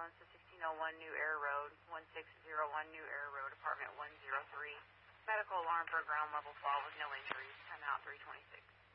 ambulance to 1601 New Air Road, 1601 New Air Road, apartment 103. Medical alarm for ground level fall with no injuries. Time out 326.